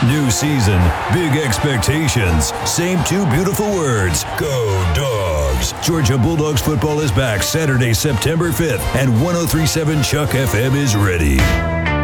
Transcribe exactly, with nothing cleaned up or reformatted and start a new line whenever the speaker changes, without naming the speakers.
New season, big expectations, same two beautiful words, go Dogs. Georgia Bulldogs football is back Saturday, September fifth, and one oh three point seven Chuck F M is ready.